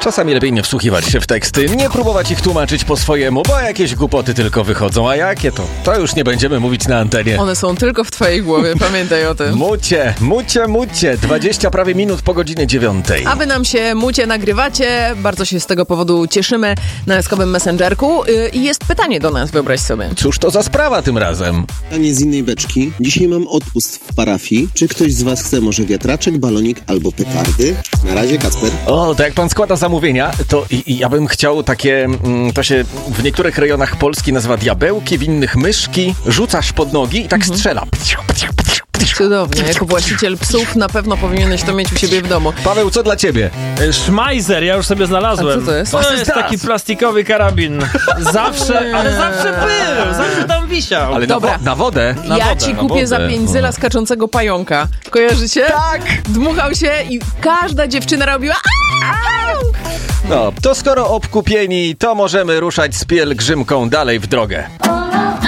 Czasami lepiej nie wsłuchiwać się w teksty, nie próbować ich tłumaczyć po swojemu, bo jakieś głupoty tylko wychodzą, a jakie to już nie będziemy mówić na antenie. One są tylko w twojej głowie, pamiętaj o tym. Mucie, 20 prawie minut po godzinie 9. A wy nam się mucie nagrywacie, bardzo się z tego powodu cieszymy na eskowym Messengerku i jest pytanie do nas, wyobraź sobie. Cóż to za sprawa tym razem? Pytanie z innej beczki. Dzisiaj mam odpust w parafii. Czy ktoś z was chce może wiatraczek, balonik albo petardy? Na razie, Kacper. O, to jak pan składa zamówienia, to ja bym chciał takie, to się w niektórych rejonach Polski nazywa diabełki, w innych myszki, rzucasz pod nogi i tak strzela. Cudownie, jako właściciel psów na pewno powinieneś to mieć u siebie w domu. Paweł, co dla ciebie? Szmajzer, ja już sobie znalazłem. A co to jest? To jest taki plastikowy karabin. Zawsze był, zawsze tam wisiał. Ale Dobra. na wodę. Ja ci kupię za 5 zyla skaczącego pająka. Kojarzycie? Tak! Dmuchał się i każda dziewczyna robiła pająk! No, to skoro obkupieni, to możemy ruszać z pielgrzymką dalej w drogę.